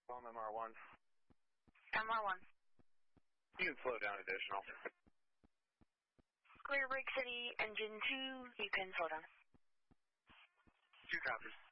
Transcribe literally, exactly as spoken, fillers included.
On M R one. M R one. You can slow down additional. Clear Break City, engine two, you can slow down. Two copies.